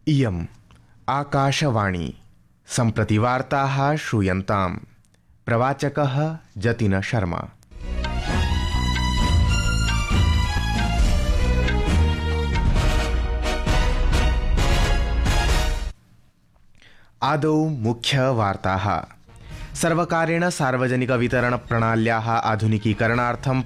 इयम् आकाशवाणी सम्प्रति वार्ताः श्रूयन्ताम्। प्रवाचकः जतिन शर्मा। आदौ मुख्यवार्ताः। सर्वकारेण सार्वजनिकवितरणप्रणाल्याः आधुनिकीकरणार्थं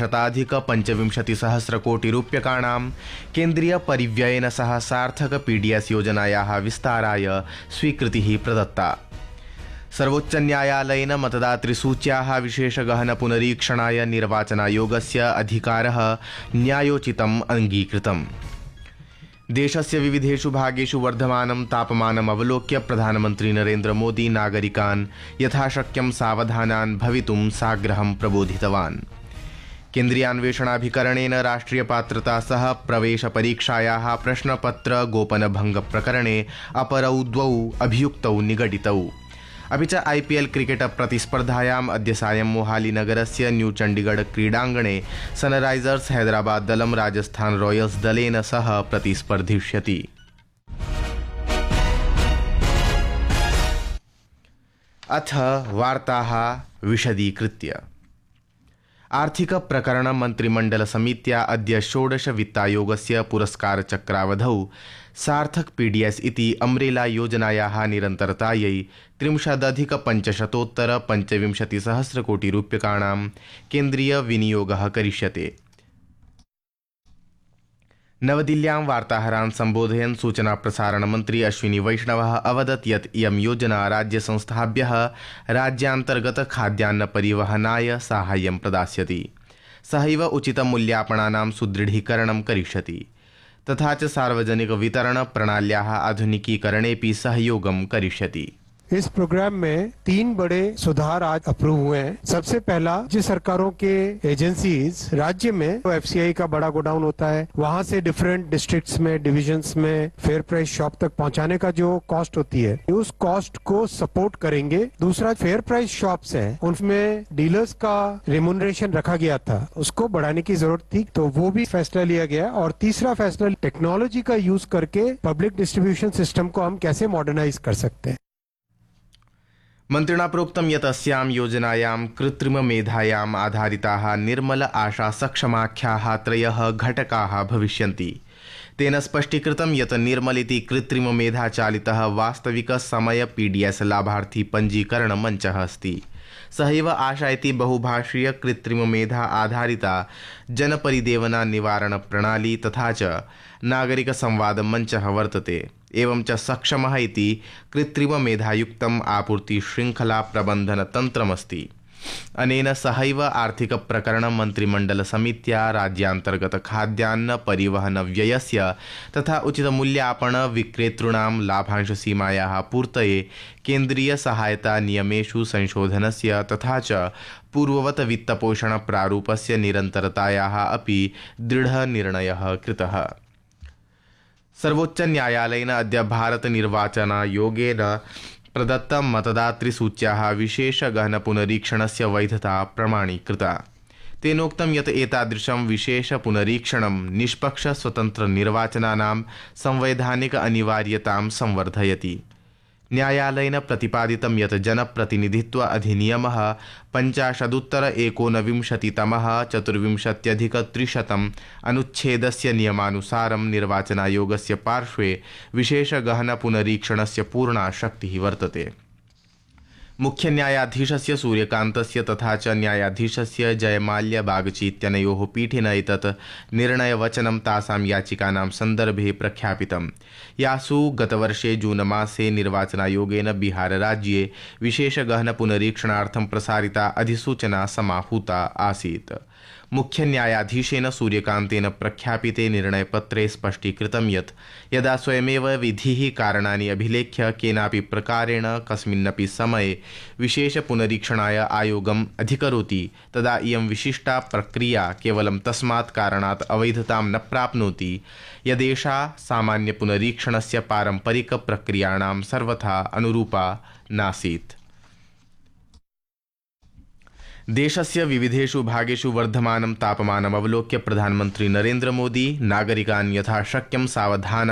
500,000,000 केन्द्रीयपरिव्ययेन सह सार्थक पीडीएस योजनायाः विस्ताराय स्वीकृतिः प्रदत्ता। सर्वोच्चन्यायालयेन मतदातृसूच्याः विशेषगहनपुनरीक्षणाय निर्वाचनायोगस्य अधिकारः न्यायोचितम् अङ्गीकृतम्। देशस्य विविधेषु भागेषु वर्धमानं तापमानम् अवलोक्य प्रधानमन्त्री नरेन्द्र मोदी नागरिकान् यथाशक्यं सावधानान् भवितुं साग्रहं प्रबोधितवान्। केन्द्रीयान्वेषणाभिकरणेन राष्ट्रियपात्रता सह प्रवेशपरीक्षायाः प्रश्नपत्र गोपनभङ्गप्रकरणे अपरौ द्वौ अभियुक्तौ निगडितौ। अपि च IPL क्रिकेट प्रतिस्पर्धायाम् अद्य सायं मोहालीनगरस्य न्यू चण्डीगढ़ क्रीडाङ्गणे सनराइजर्स हैदराबाद दलं राजस्थान रॉयल्स दलेन सह प्रतिस्पर्धिष्यति। अथ वार्ताः विशदीकृत्य। आर्थिक प्रकरण मन्त्रिमण्डलसमित्या अद्य षोडश वित्तायोगस्य पुरस्कारचक्रावधौ सार्थक पीडीएस इति अम्ब्रेला योजनायाः निरन्तरतायै 30,000,000,000 केन्द्रीयविनियोगः करिष्यते। नवदिल्ल्यां वार्ताहरान् सम्बोधयन् सूचनाप्रसारणमन्त्री अश्विनी वैष्णवः अवदत् यत् इयं योजना राज्यसंस्थाभ्यः राज्यान्तर्गत खाद्यान्नपरिवहनाय साहाय्यं प्रदास्यति। सहैव उचितमूल्यापणानां सुदृढीकरणं करिष्यति तथा च सार्वजनिकवितरणप्रणाल्याः आधुनिकीकरणेऽपि सहयोगं करिष्यति। इस प्रोग्राम में 3 बड़े सुधार आज अप्रूव हुए हैं। सबसे पहला, राज्य सरकारों के एजेंसीज राज्य में FCI का बड़ा गोडाउन होता है, वहां से डिफरेंट डिस्ट्रिक्ट्स में, डिविजन्स में फेयर प्राइस शॉप तक पहुंचाने का जो कॉस्ट होती है, उस कॉस्ट को सपोर्ट करेंगे। दूसरा, फेयर प्राइस शॉप्स हैं, उनमें डीलर्स का रेम्यूनरेशन रखा गया था, उसको बढ़ाने की जरूरत थी, तो वो भी फैसला लिया गया। और तीसरा फैसला, टेक्नोलॉजी का यूज करके पब्लिक डिस्ट्रीब्यूशन सिस्टम को हम कैसे मॉडर्नाइज कर सकते हैं। मन्त्रिणा प्रोक्तं यत् अस्यां योजनायां कृत्रिममेधायाम् आधारिताः निर्मल आशा सक्षमाख्याः 3 घटकाः भविष्यन्ति। तेन स्पष्टीकृतं यत् निर्मल इति कृत्रिममेधाचालितः वास्तविकसमय पीडीएस लाभार्थी पञ्जीकरण मञ्चः अस्ति। सहैव आशा इति बहुभाषीय कृत्रिममेधा आधारिता जनपरिदेवना निवारण प्रणाली तथा च नागरिक संवाद मञ्चः वर्तते। एवं च सक्षमः इति कृत्रिममेधायुक्तम् आपूर्ति श्रृंखला प्रबन्धन तन्त्रमस्ति। अनेन सहैव आर्थिक प्रकरण मन्त्रिमण्डलसमित्या राज्यान्तर्गत खाद्यान्न परिवहन व्ययस्य तथा उचितमूल्यापण विक्रेतॄणां लाभांशसीमायाः पूर्तये केन्द्रीय सहायता नियमेषु संशोधनस्य तथा च पूर्ववत वित्तपोषण प्रारूपस्य निरन्तरतायाः अपि दृढनिर्णयः कृतः। सर्वोच्चन्यायालयेन अद्य भारतनिर्वाचनायोगेन प्रदत्तं मतदातृसूच्याः विशेषगहनपुनरीक्षणस्य वैधता प्रमाणीकृता। तेनोक्तं यत् एतादृशं विशेषपुनरीक्षणं निष्पक्षस्वतन्त्रनिर्वाचनानां संवैधानिक अनिवार्यतां संवर्धयति। न्यायालयेन प्रतिपादितं यत् जनप्रतिनिधित्व अधिनियमः 50-19 चतुर्विंशत्यधिक-300 अनुच्छेदस्य नियमानुसारं निर्वाचनायोगस्य पार्श्वे विशेषगहनपुनरीक्षणस्य पूर्णा शक्तिः वर्तते। मुख्यन्यायाधीशस्य सूर्यकान्तस्य तथा च न्यायाधीशस्य जयमाल्य बागची इत्यनयोः पीठेन एतत् निर्णयवचनं तासां याचिकानां सन्दर्भे प्रख्यापितं, यासु गतवर्षे जून मासे निर्वाचनायोगेन बिहारराज्ये विशेषगहनपुनरीक्षणार्थं प्रसारिता अधिसूचना समाहूता आसीत्। मुख्यन्यायाधीशेन सूर्यकान्तेन प्रख्यापिते निर्णयपत्रे स्पष्टीकृतं यत् यदा स्वयमेव विधिः कारणानि अभिलेख्य केनापि प्रकारेण कस्मिन्नपि समये विशेषपुनरीक्षणाय आयोगम् अधिकरोति तदा इयं विशिष्टा प्रक्रिया केवलं तस्मात् कारणात् अवैधतां न प्राप्नोति यदेषा सामान्यपुनरीक्षणस्य पारम्परिकप्रक्रियाणां सर्वथा अनुरूपा नासीत्। देशस्य विविधेषु भागेषु वर्धमानं तापमानम् अवलोक्य प्रधानमन्त्री नरेन्द्र मोदी नागरिकान् यथाशक्यं सावधानान्